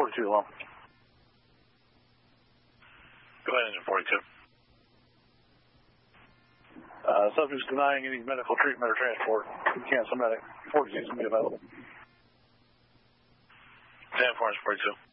42 along. Go ahead, engine 42. Subject's denying any medical treatment or transport. Cancel medic. 42 is going to be available. 10-4, 42.